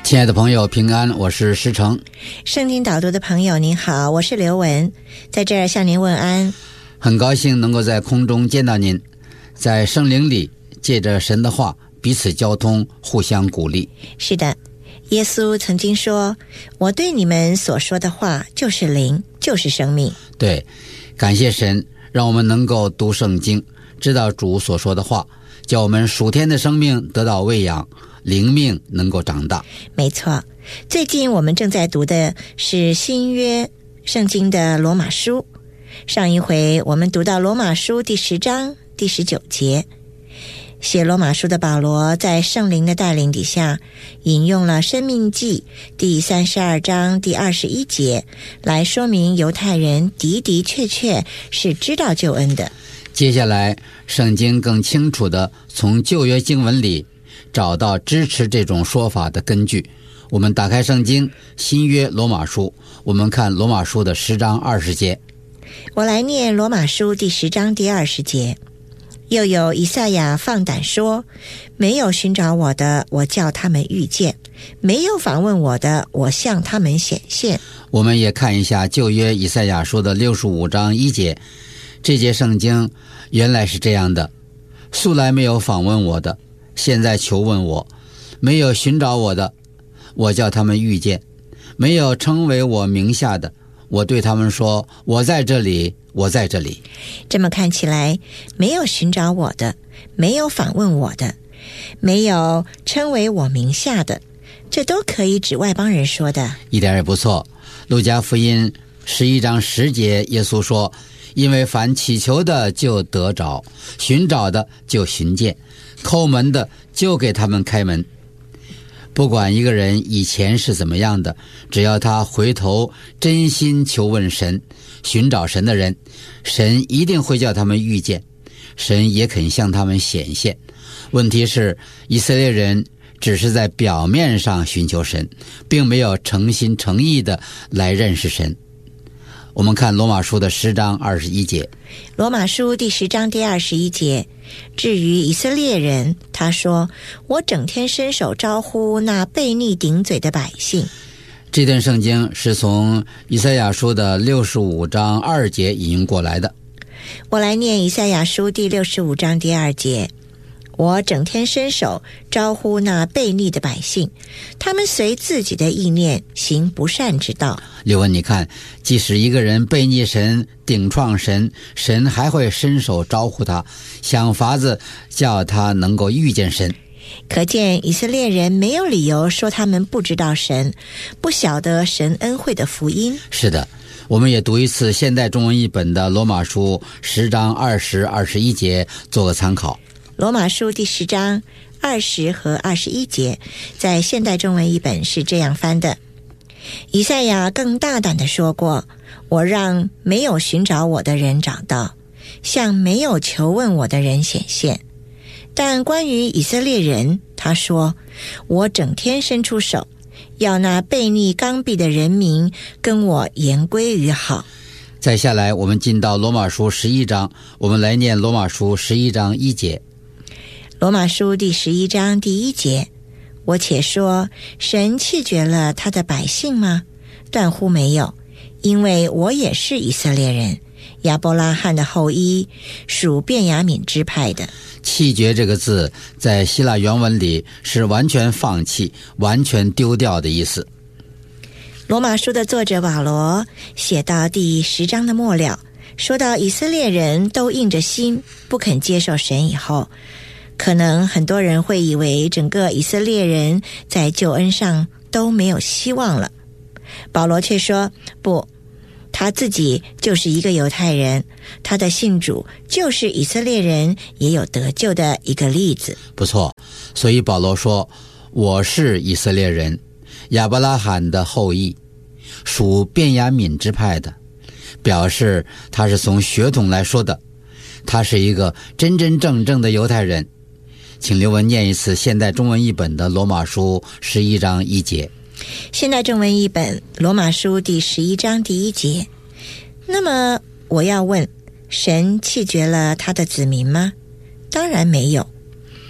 亲爱的朋友平安，我是施成。 圣经导读的朋友您好，我是刘文，在这儿向您问安。 很高兴能够在空中见到您，在圣灵里借着神的话彼此交通，互相鼓励。 是的，耶稣曾经说，我对你们所说的话就是灵，就是生命。 对，感谢神让我们能够读圣经，知道主所说的话，叫我们属天的生命得到喂养，灵命能够长大。 没错，最近我们正在读的是新约圣经的罗马书。上一回我们读到罗马书第10章第19节，写罗马书的保罗在圣灵的带领底下，引用了申命记第32章第21节来说明犹太人的的确确是知道救恩的。 接下来圣经更清楚地从旧约经文里找到支持这种说法的根据。我们打开圣经新约罗马书，我们看罗马书的10章20节。 我来念罗马书第10章第20节。又有以赛亚放胆说，没有寻找我的，我叫他们遇见；没有访问我的，我向他们显现。 我们也看一下旧约以赛亚书的65章1节，这节圣经原来是这样的：素来没有访问我的，现在求问我；没有寻找我的，我叫他们遇见；没有称为我名下的，我对他们说，我在这里，我在这里。 这么看起来，没有寻找我的，没有访问我的，没有称为我名下的，这都可以指外邦人说的。 一点也不错。路加福音11章10节，耶稣说，因为凡祈求的就得着，寻找的就寻见，叩门的就给他们开门。不管一个人以前是怎么样的，只要他回头真心求问神，寻找神的人，神一定会叫他们遇见，神也肯向他们显现。问题是，以色列人只是在表面上寻求神，并没有诚心诚意的来认识神。我们看罗马书的10章21节。 罗马书第10章第21节，至于以色列人，他说，我整天伸手招呼那悖逆顶嘴的百姓。 这段圣经是从以赛亚书的65章2节引用过来的。 我来念以赛亚书第65章第2节。我整天伸手招呼那悖逆的百姓，他们随自己的意念行不善之道。 刘文，你看，即使一个人悖逆神，顶撞神，神还会伸手招呼他，想法子叫他能够遇见神。 可见以色列人没有理由说他们不知道神，不晓得神恩惠的福音。 是的，我们也读一次现代中文译本的罗马书10章20、21节做个参考。 罗马书第10章20和21节，在现代中文译本是这样翻的：以赛亚更大胆地说过，我让没有寻找我的人找到，向没有求问我的人显现。但关于以色列人，他说，我整天伸出手，要那悖逆刚愎的人民跟我言归于好。 再下来我们进到罗马书11章，我们来念罗马书11章1节。 罗马书第11章第1节，我且说，神弃绝了他的百姓吗？断乎没有，因为我也是以色列人，亚伯拉罕的后裔，属便雅悯支派的。 弃绝这个字在希腊原文里是完全放弃、完全丢掉的意思。 罗马书的作者保罗写到第10章的末了，说到以色列人都硬着心不肯接受神以后，可能很多人会以为整个以色列人在救恩上都没有希望了。保罗却说，不，他自己就是一个犹太人，他的信主就是以色列人也有得救的一个例子。 不错，所以保罗说，我是以色列人，亚伯拉罕的后裔，属便雅悯支派的，表示他是从血统来说的，他是一个真真正正的犹太人。请刘文念一次现代中文译本的罗马书11章1节。 现代中文译本罗马书第11章第1节。那么我要问，神弃绝了他的子民吗？当然没有。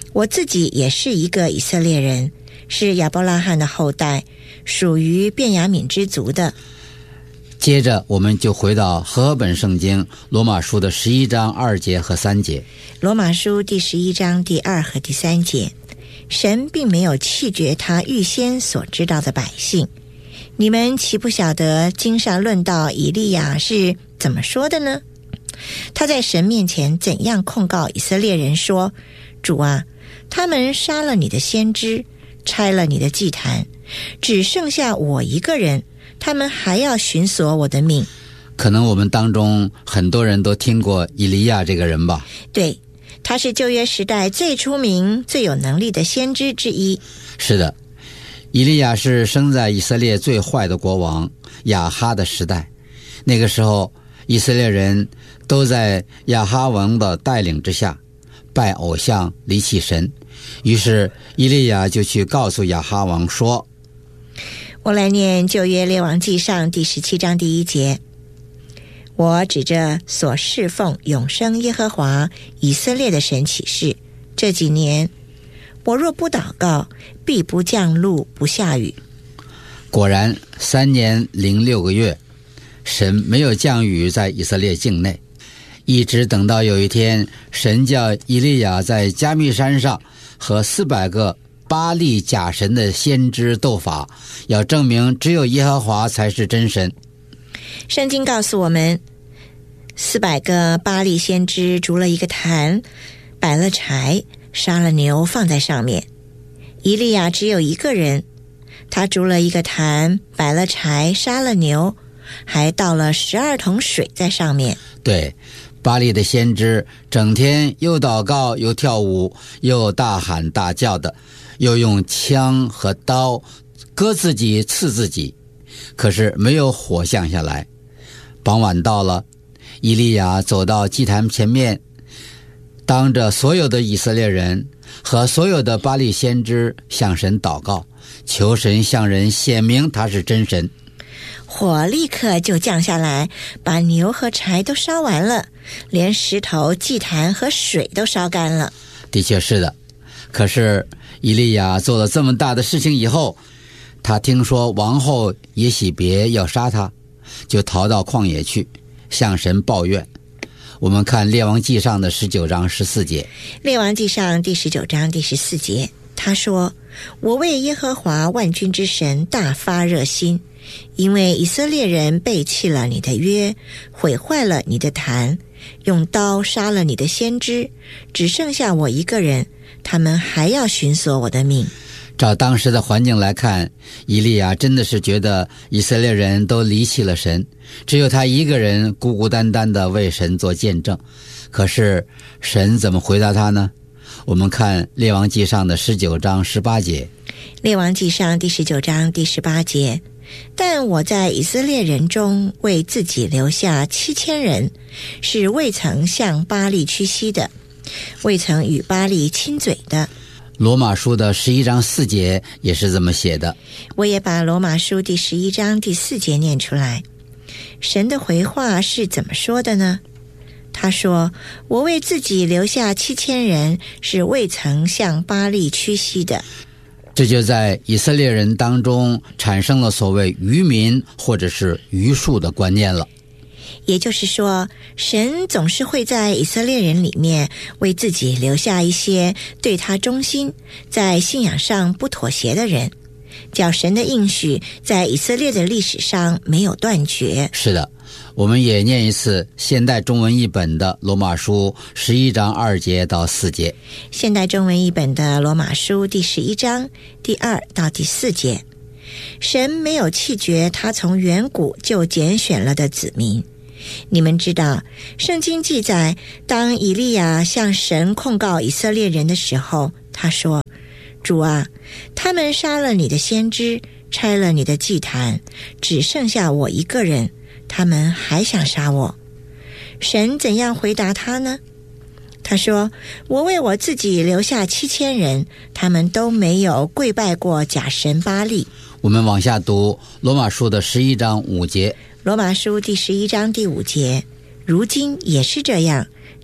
我自己也是一个以色列人，是亚伯拉罕的后代，属于便雅悯之族的。 接着我们就回到和合本圣经罗马书的11章2节和3节。 罗马书第11章第2和第3节，神并没有弃绝他预先所知道的百姓。你们岂不晓得经上论到以利亚是怎么说的呢？他在神面前怎样控告以色列人说，主啊，他们杀了你的先知，拆了你的祭坛，只剩下我一个人，他们还要寻索我的命。 可能我们当中很多人都听过以利亚这个人吧？ 对，他是旧约时代最出名最有能力的先知之一。 是的，以利亚是生在以色列最坏的国王亚哈的时代。那个时候以色列人都在亚哈王的带领之下拜偶像，离弃神。于是以利亚就去告诉亚哈王说， 我来念旧约列王纪上第17章第1节，我指着所侍奉永生耶和华以色列的神起誓，这几年我若不祷告，必不降露不下雨。 果然3年零6个月，神没有降雨在以色列境内，一直等到有一天，神叫以利亚在加密山上和400个巴力假神的先知斗法，要证明只有耶和华才是真神。 圣经告诉我们，400个巴力先知筑了一个坛，摆了柴，杀了牛放在上面。以利亚只有一个人，他筑了一个坛，摆了柴，杀了牛，还倒了12桶水在上面。 对，巴力的先知整天又祷告又跳舞又大喊大叫的，又用枪和刀割自己刺自己，可是没有火降下来。傍晚到了，以利亚走到祭坛前面，当着所有的以色列人和所有的巴力先知向神祷告，求神向人显明他是真神。 火立刻就降下来，把牛和柴都烧完了，连石头、祭坛和水都烧干了。 的确是的，可是以利亚做了这么大的事情以后，他听说王后耶洗别要杀他，就逃到旷野去向神抱怨。我们看列王纪上的19章14节。 列王纪上第19章第14节，他说，我为耶和华万军之神大发热心，因为以色列人背弃了你的约，毁坏了你的坛，用刀杀了你的先知，只剩下我一个人，他们还要寻索我的命。 照当时的环境来看，以利亚真的是觉得以色列人都离弃了神，只有他一个人孤孤单单地为神做见证。可是神怎么回答他呢？我们看列王纪上的19章18节。 列王纪上第19章第18节，但我在以色列人中为自己留下7000人，是未曾向巴力屈膝的，未曾与巴力亲嘴的。 罗马书的11章4节也是这么写的。 我也把罗马书第11章第4节念出来。神的回话是怎么说的呢？他说，我为自己留下7000人，是未曾向巴力屈膝的。 这就在以色列人当中产生了所谓愚民或者是愚术的观念了。 也就是说，神总是会在以色列人里面为自己留下一些对他忠心，在信仰上不妥协的人，叫神的应许在以色列的历史上没有断绝。 是的，我们也念一次现代中文译本的罗马书11章2节到4节。 现代中文译本的罗马书第11章第2到第4节，神没有弃绝他从远古就拣选了的子民。你们知道，圣经记载，当以利亚向神控告以色列人的时候，他说，主啊，他们杀了你的先知，拆了你的祭坛，只剩下我一个人，他们还想杀我。神怎样回答他呢？他说，我为我自己留下7000人，他们都没有跪拜过假神巴力。 我们往下读罗马书的11章5节。 罗马书第11章第5节，如今也是这样，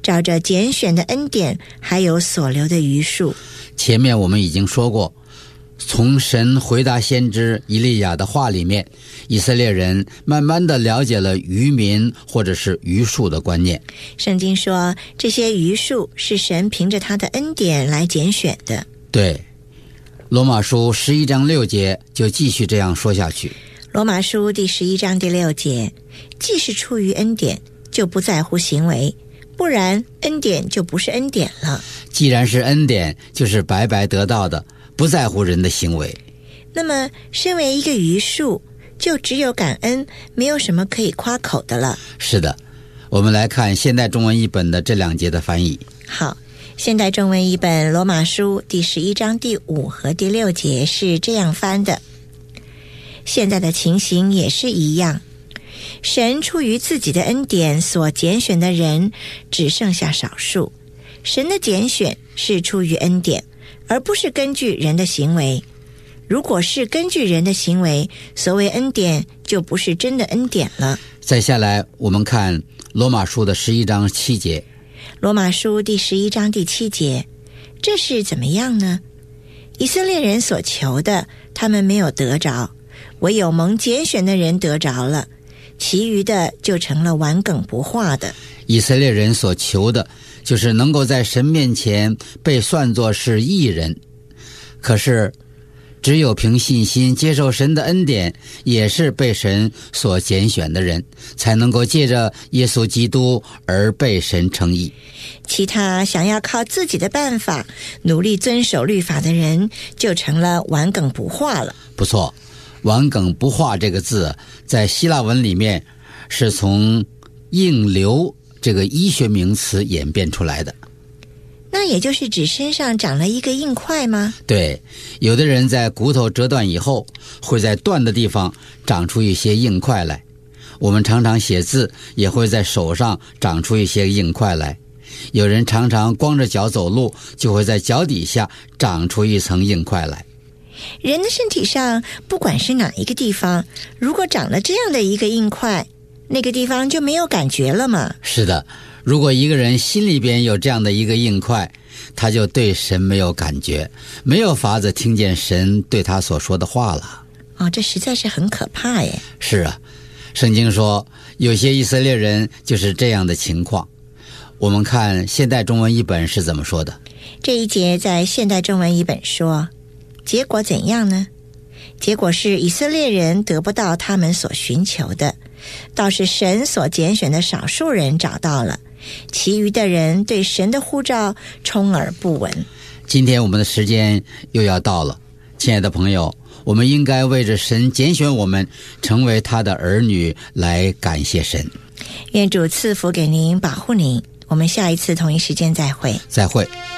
照着拣选的恩典还有所留的余数。 前面我们已经说过，从神回答先知以利亚的话里面，以色列人慢慢地了解了余民或者是余数的观念。 圣经说，这些余数是神凭着他的恩典来拣选的。 对，罗马书11章6节就继续这样说下去。 罗马书第11章第6节，既是出于恩典，就不在乎行为，不然恩典就不是恩典了。 既然是恩典，就是白白得到的，不在乎人的行为。 那么身为一个余数，就只有感恩，没有什么可以夸口的了。 是的，我们来看现代中文译本的这2节的翻译。 好，现代中文译本罗马书第11章第5和第6节是这样翻的。现在的情形也是一样，神出于自己的恩典所拣选的人只剩下少数。神的拣选是出于恩典，而不是根据人的行为。如果是根据人的行为，所谓恩典就不是真的恩典了。 再下来我们看罗马书的11章7节。 罗马书第11章第7节，这是怎么样呢？以色列人所求的，他们没有得着，唯有蒙拣选的人得着了，其余的就成了顽梗不化的。 以色列人所求的就是能够在神面前被算作是义人，可是只有凭信心接受神的恩典，也是被神所拣选的人，才能够借着耶稣基督而被神称义。 其他想要靠自己的办法努力遵守律法的人，就成了顽梗不化了。 不错，顽梗不化这个字在希腊文里面是从硬瘤这个医学名词演变出来的。 那也就是指身上长了一个硬块吗？ 对，有的人在骨头折断以后，会在断的地方长出一些硬块来。我们常常写字，也会在手上长出一些硬块来。有人常常光着脚走路，就会在脚底下长出一层硬块来。 人的身体上，不管是哪一个地方，如果长了这样的一个硬块，那个地方就没有感觉了嘛。 是的，如果一个人心里边有这样的一个硬块，他就对神没有感觉，没有法子听见神对他所说的话了。 哦，这实在是很可怕耶。 是啊，圣经说有些以色列人就是这样的情况。我们看现代中文译本是怎么说的。 这一节在现代中文译本说，结果怎样呢？结果是以色列人得不到他们所寻求的，倒是神所拣选的少数人找到了，其余的人对神的呼召充耳不闻。 今天我们的时间又要到了，亲爱的朋友，我们应该为着神拣选我们成为他的儿女来感谢神。 愿主赐福给您，保护您。我们下一次同一时间再会。 再会。